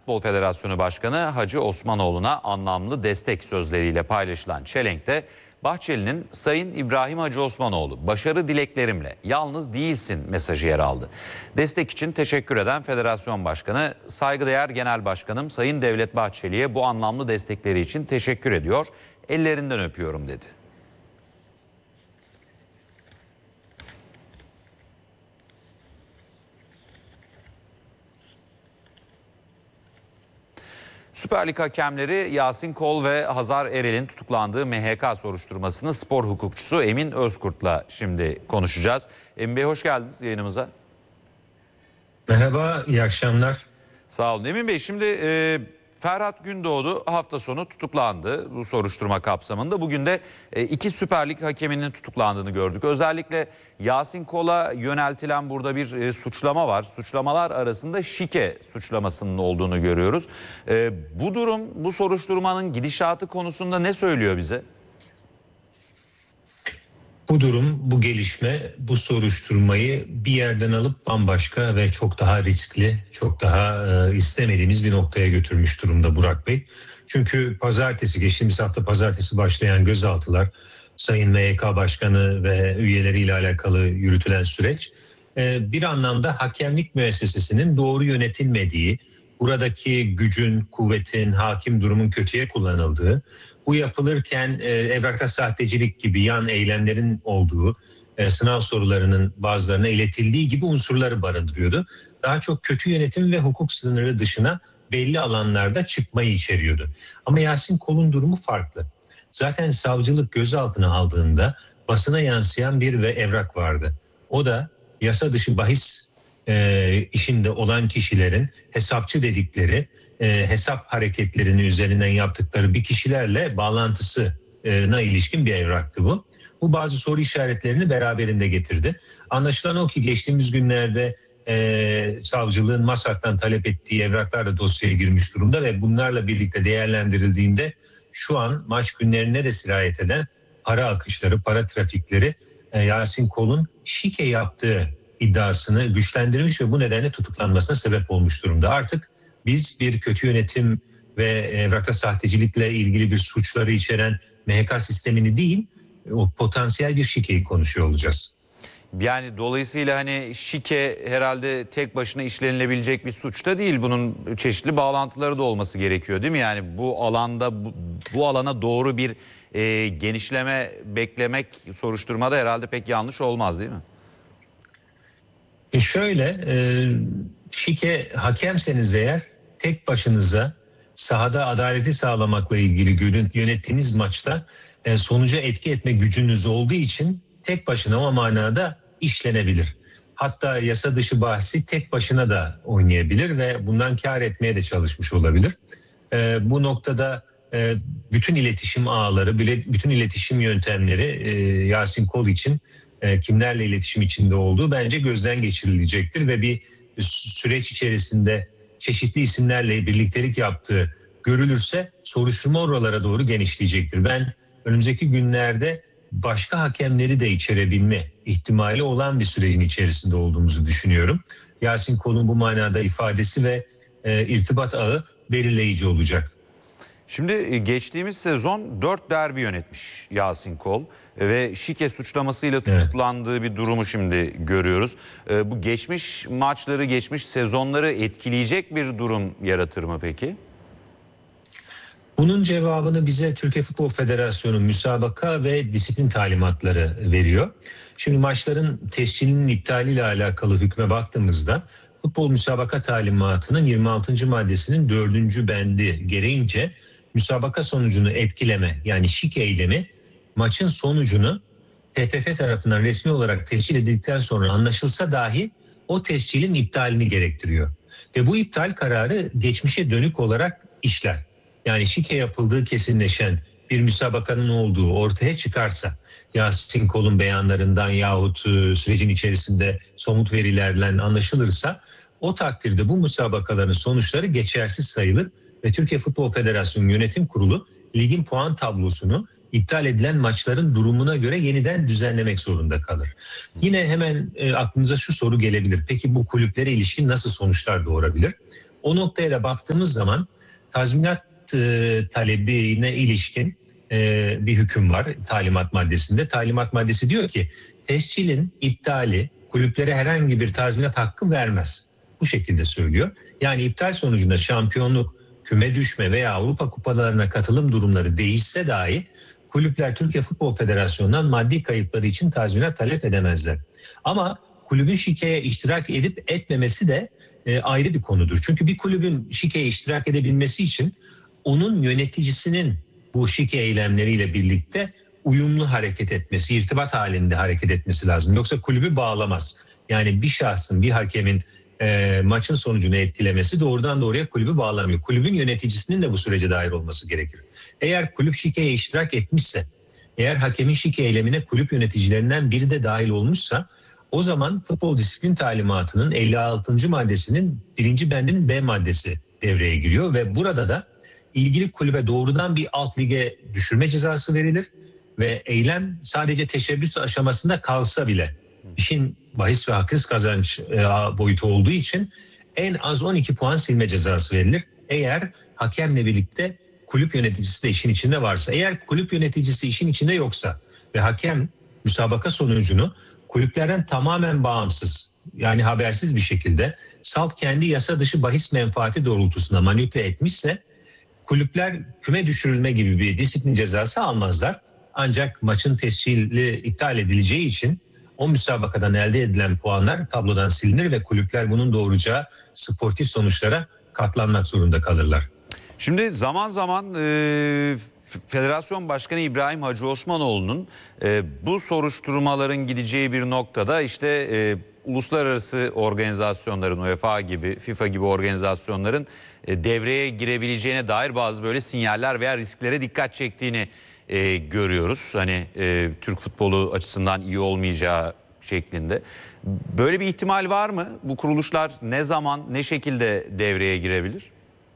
Futbol Federasyonu Başkanı Hacı Osmanoğlu'na anlamlı destek sözleriyle paylaşılan çelenkte Bahçeli'nin "Sayın İbrahim Hacı Osmanoğlu, başarı dileklerimle yalnız değilsin" mesajı yer aldı. Destek için teşekkür eden Federasyon Başkanı, "Saygıdeğer Genel Başkanım Sayın Devlet Bahçeli'ye bu anlamlı destekleri için teşekkür ediyor, ellerinden öpüyorum" dedi. Süper Lig hakemleri Yasin Kol ve Hazar Erel'in tutuklandığı MHK soruşturmasını spor hukukçusu Emin Özkurt'la şimdi konuşacağız. Emin Bey, hoş geldiniz yayınımıza. Merhaba, iyi akşamlar. Sağ olun. Emin Bey, şimdi Ferhat Gündoğdu hafta sonu tutuklandı bu soruşturma kapsamında. Bugün de iki Süper Lig hakeminin tutuklandığını gördük. Özellikle Yasin Kol'a yöneltilen burada bir suçlama var. Suçlamalar arasında şike suçlamasının olduğunu görüyoruz. Bu durum, bu soruşturmanın gidişatı konusunda ne söylüyor bize? Bu durum, bu gelişme, bu soruşturmayı bir yerden alıp bambaşka ve çok daha riskli, çok daha istemediğimiz bir noktaya götürmüş durumda Burak Bey. Çünkü geçtiğimiz hafta pazartesi başlayan gözaltılar, Sayın MHK Başkanı ve üyeleriyle alakalı yürütülen süreç, bir anlamda hakemlik müessesesinin doğru yönetilmediği, buradaki gücün, kuvvetin, hakim durumun kötüye kullanıldığı, bu yapılırken evrakta sahtecilik gibi yan eylemlerin olduğu, sınav sorularının bazılarına iletildiği gibi unsurları barındırıyordu. Daha çok kötü yönetim ve hukuk sınırı dışına belli alanlarda çıkmayı içeriyordu. Ama Yasin Kol'un durumu farklı. Zaten savcılık gözaltına aldığında basına yansıyan bir evrak vardı. O da yasa dışı bahis işinde olan kişilerin hesapçı dedikleri hesap hareketlerini üzerinden yaptıkları bir kişilerle bağlantısına ilişkin bir evraktı bu. Bu bazı soru işaretlerini beraberinde getirdi. Anlaşılan o ki geçtiğimiz günlerde savcılığın MASAK'tan talep ettiği evraklar da dosyaya girmiş durumda ve bunlarla birlikte değerlendirildiğinde şu an maç günlerine de sirayet eden para akışları, para trafikleri Yasin Kol'un şike yaptığı iddiasını güçlendirmiş ve bu nedenle tutuklanmasına sebep olmuş durumda. Artık biz bir kötü yönetim ve evrakta sahtecilikle ilgili bir suçları içeren MHK sistemini değil, o potansiyel bir şikeyi konuşuyor olacağız. Yani dolayısıyla hani şike herhalde tek başına işlenilebilecek bir suç da değil. Bunun çeşitli bağlantıları da olması gerekiyor, değil mi? Yani bu alanda bu alana doğru bir genişleme beklemek soruşturmada herhalde pek yanlış olmaz, değil mi? Şike hakemseniz eğer tek başınıza sahada adaleti sağlamakla ilgili yönettiğiniz maçta sonuca etki etme gücünüz olduğu için tek başına o manada işlenebilir. Hatta yasa dışı bahsi tek başına da oynayabilir ve bundan kar etmeye de çalışmış olabilir. Bu noktada bütün iletişim ağları, bütün iletişim yöntemleri Yasin Kol için kimlerle iletişim içinde olduğu bence gözden geçirilecektir ve bir süreç içerisinde çeşitli isimlerle birliktelik yaptığı görülürse soruşturma oralara doğru genişleyecektir. Ben önümüzdeki günlerde başka hakemleri de içerebilme ihtimali olan bir sürecin içerisinde olduğumuzu düşünüyorum. Yasin Kol'un bu manada ifadesi ve irtibat ağı belirleyici olacak. Şimdi geçtiğimiz sezon 4 derbi yönetmiş Yasin Kol ve şike suçlamasıyla tutuklandığı bir durumu şimdi görüyoruz. Bu geçmiş maçları, geçmiş sezonları etkileyecek bir durum yaratır mı peki? Bunun cevabını bize Türkiye Futbol Federasyonu müsabaka ve disiplin talimatları veriyor. Şimdi maçların tescilinin iptaliyle alakalı hükme baktığımızda futbol müsabaka talimatının 26. maddesinin 4. bendi gereğince müsabaka sonucunu etkileme yani şike eylemi maçın sonucunu TFF tarafından resmi olarak tescil edildikten sonra anlaşılsa dahi o tescilin iptalini gerektiriyor. Ve bu iptal kararı geçmişe dönük olarak işler. Yani şike yapıldığı kesinleşen bir müsabakanın olduğu ortaya çıkarsa Yasin Kol'un beyanlarından yahut sürecin içerisinde somut verilerle anlaşılırsa o takdirde bu müsabakaların sonuçları geçersiz sayılır ve Türkiye Futbol Federasyonu Yönetim Kurulu ligin puan tablosunu iptal edilen maçların durumuna göre yeniden düzenlemek zorunda kalır. Yine hemen aklınıza şu soru gelebilir. Peki bu kulüplere ilişkin nasıl sonuçlar doğurabilir? O noktaya da baktığımız zaman tazminat talebine ilişkin bir hüküm var talimat maddesinde. Talimat maddesi diyor ki tescilin iptali kulüplere herhangi bir tazminat hakkı vermez. Bu şekilde söylüyor. Yani iptal sonucunda şampiyonluk, küme düşme veya Avrupa kupalarına katılım durumları değişse dahi kulüpler Türkiye Futbol Federasyonu'ndan maddi kayıpları için tazminat talep edemezler. Ama kulübün şikeye iştirak edip etmemesi de ayrı bir konudur. Çünkü bir kulübün şikeye iştirak edebilmesi için onun yöneticisinin bu şike eylemleriyle birlikte uyumlu hareket etmesi, irtibat halinde hareket etmesi lazım. Yoksa kulübü bağlamaz. Yani bir şahsın, bir hakemin maçın sonucunu etkilemesi doğrudan doğruya kulübü bağlamıyor. Kulübün yöneticisinin de bu sürece dahil olması gerekir. Eğer kulüp şikeye iştirak etmişse, eğer hakemin şike eylemine kulüp yöneticilerinden biri de dahil olmuşsa, o zaman futbol disiplin talimatının 56. maddesinin 1. bendinin B maddesi devreye giriyor ve burada da ilgili kulübe doğrudan bir alt lige düşürme cezası verilir ve eylem sadece teşebbüs aşamasında kalsa bile işin bahis ve haksız kazanç boyutu olduğu için en az 12 puan silme cezası verilir. Eğer hakemle birlikte kulüp yöneticisi de işin içinde varsa, eğer kulüp yöneticisi işin içinde yoksa ve hakem müsabaka sonucunu kulüplerden tamamen bağımsız, yani habersiz bir şekilde salt kendi yasa dışı bahis menfaati doğrultusunda manipüle etmişse kulüpler küme düşürülme gibi bir disiplin cezası almazlar. Ancak maçın tescili iptal edileceği için o müsabakadan elde edilen puanlar tablodan silinir ve kulüpler bunun doğuracağı sportif sonuçlara katlanmak zorunda kalırlar. Şimdi zaman zaman Federasyon Başkanı İbrahim Hacı Osmanoğlu'nun bu soruşturmaların gideceği bir noktada işte uluslararası organizasyonların, UEFA gibi, FIFA gibi organizasyonların devreye girebileceğine dair bazı böyle sinyaller veya risklere dikkat çektiğini görüyoruz. Hani Türk futbolu açısından iyi olmayacağı şeklinde. Böyle bir ihtimal var mı? Bu kuruluşlar ne zaman, ne şekilde devreye girebilir?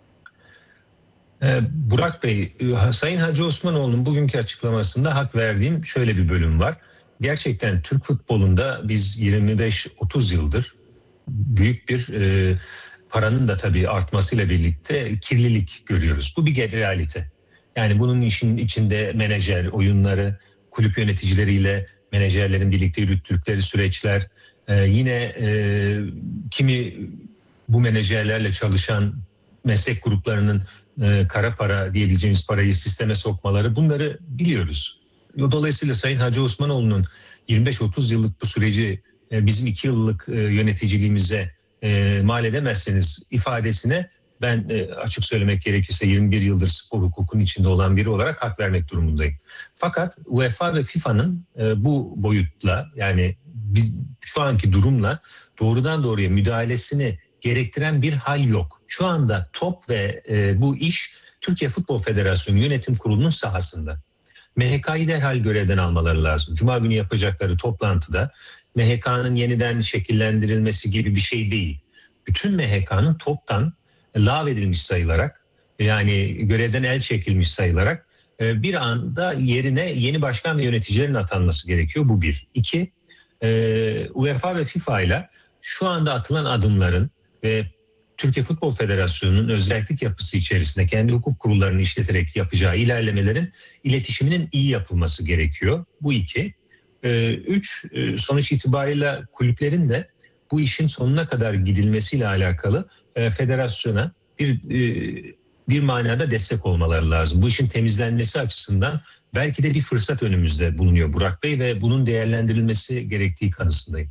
Burak Bey, Sayın Hacı Osmanoğlu'nun bugünkü açıklamasında hak verdiğim şöyle bir bölüm var. Gerçekten Türk futbolunda biz 25-30 yıldır büyük bir paranın da tabii artmasıyla birlikte kirlilik görüyoruz. Bu bir realite. Yani bunun işin içinde menajer, oyunları, kulüp yöneticileriyle menajerlerin birlikte yürüttükleri süreçler, yine kimi bu menajerlerle çalışan meslek gruplarının kara para diyebileceğimiz parayı sisteme sokmaları, bunları biliyoruz. Dolayısıyla Sayın Hacı Osmanoğlu'nun 25-30 yıllık bu süreci bizim 2 yıllık yöneticiliğimize mal edemezseniz ifadesine ben açık söylemek gerekirse 21 yıldır spor hukukunun içinde olan biri olarak hak vermek durumundayım. Fakat UEFA ve FIFA'nın bu boyutla, yani biz şu anki durumla doğrudan doğruya müdahalesini gerektiren bir hal yok. Şu anda top ve bu iş Türkiye Futbol Federasyonu Yönetim Kurulu'nun sahasında. MHK'yı derhal görevden almaları lazım. Cuma günü yapacakları toplantıda MHK'nın yeniden şekillendirilmesi gibi bir şey değil. Bütün MHK'nın toptan lağvedilmiş sayılarak, yani görevden el çekilmiş sayılarak bir anda yerine yeni başkan ve yöneticilerin atanması gerekiyor. Bu bir. İki, UEFA ve FIFA ile şu anda atılan adımların ve Türkiye Futbol Federasyonu'nun özellik yapısı içerisinde kendi hukuk kurullarını işleterek yapacağı ilerlemelerin iletişiminin iyi yapılması gerekiyor. Bu iki. Üç, sonuç itibariyle kulüplerin de bu işin sonuna kadar gidilmesiyle alakalı federasyona bir manada destek olmaları lazım. Bu işin temizlenmesi açısından belki de bir fırsat önümüzde bulunuyor Burak Bey ve bunun değerlendirilmesi gerektiği kanısındayım.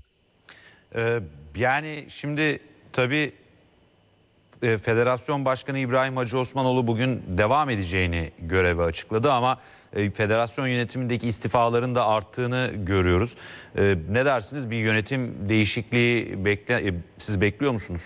Yani şimdi tabii Federasyon Başkanı İbrahim Hacı Osmanoğlu bugün devam edeceğini görevi açıkladı ama federasyon yönetimindeki istifaların da arttığını görüyoruz. Ne dersiniz? Bir yönetim değişikliği siz bekliyor musunuz?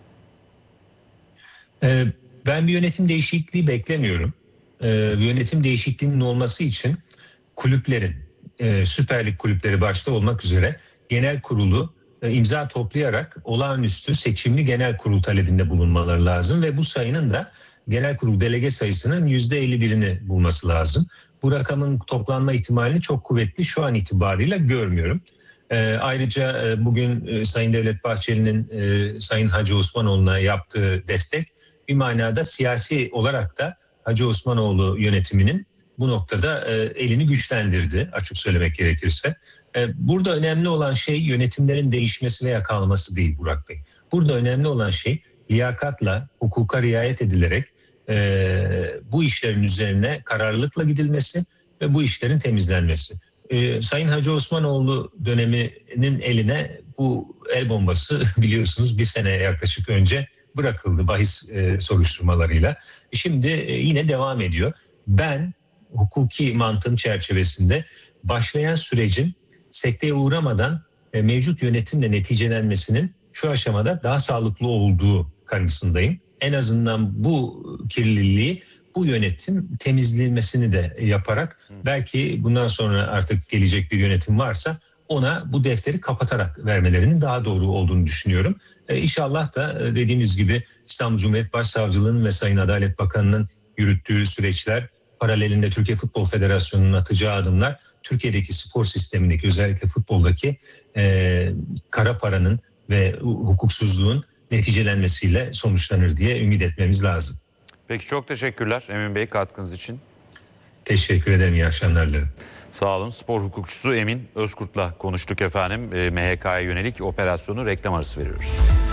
Ben bir yönetim değişikliği beklemiyorum. Yönetim değişikliğinin olması için kulüplerin, Süper Lig kulüpleri başta olmak üzere genel kurulu imza toplayarak olağanüstü seçimli genel kurul talebinde bulunmaları lazım ve bu sayının da genel kurul delege sayısının %51'ini bulması lazım. Bu rakamın toplanma ihtimalini çok kuvvetli şu an itibariyle görmüyorum. Ayrıca bugün Sayın Devlet Bahçeli'nin Sayın Hacı Osmanoğlu'na yaptığı destek bir manada siyasi olarak da Hacı Osmanoğlu yönetiminin bu noktada elini güçlendirdi, açık söylemek gerekirse. Burada önemli olan şey yönetimlerin değişmesi veya kalması değil Burak Bey. Burada önemli olan şey liyakatla, hukuka riayet edilerek bu işlerin üzerine kararlılıkla gidilmesi ve bu işlerin temizlenmesi. Sayın Hacı Osmanoğlu döneminin eline bu el bombası biliyorsunuz bir sene yaklaşık önce bırakıldı bahis soruşturmalarıyla. Şimdi yine devam ediyor. Ben hukuki mantığım çerçevesinde başlayan sürecin sekteye uğramadan mevcut yönetimle neticelenmesinin şu aşamada daha sağlıklı olduğu kanısındayım. En azından bu kirliliği bu yönetim temizlenmesini de yaparak belki bundan sonra artık gelecek bir yönetim varsa ona bu defteri kapatarak vermelerinin daha doğru olduğunu düşünüyorum. İnşallah da dediğimiz gibi İstanbul Cumhuriyet Başsavcılığı'nın ve Sayın Adalet Bakanı'nın yürüttüğü süreçler, paralelinde Türkiye Futbol Federasyonu'nun atacağı adımlar Türkiye'deki spor sistemindeki özellikle futboldaki kara paranın ve hukuksuzluğun neticelenmesiyle sonuçlanır diye ümit etmemiz lazım. Peki çok teşekkürler Emin Bey katkınız için. Teşekkür ederim. İyi akşamlar dilerim. Sağ olun. Spor hukukçusu Emin Özkurt'la konuştuk efendim. MHK'ya yönelik operasyonu reklam arası veriyoruz.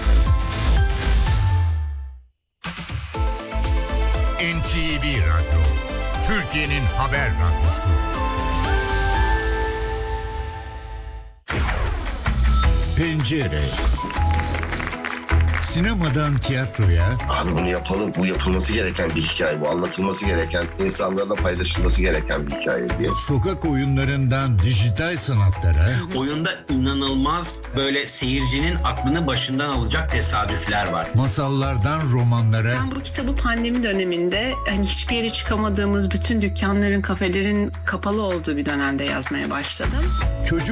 NTV Radyo, Türkiye'nin haber radyosu. Pencere. Sinemadan tiyatroya, Abi bunu yapalım. Bu yapılması gereken bir hikaye. Bu anlatılması gereken, insanlarla paylaşılması gereken bir hikaye diye. sokak oyunlarından dijital sanatlara, Oyunda inanılmaz böyle seyircinin aklını başından alacak tesadüfler var. masallardan romanlara, Ben bu kitabı pandemi döneminde hani hiçbir yere çıkamadığımız bütün dükkanların, kafelerin kapalı olduğu bir dönemde yazmaya başladım. çocuk